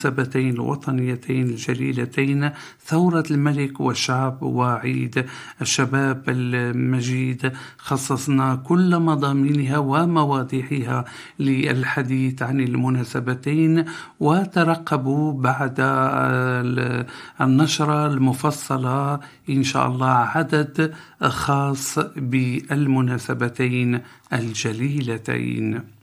المناسبتين الوطنيتين الجليلتين، ثورة الملك والشعب وعيد الشباب المجيد. خصصنا كل مضامينها ومواضيعها للحديث عن المناسبتين، وترقبوا بعد النشرة المفصلة إن شاء الله عدد خاص بالمناسبتين الجليلتين.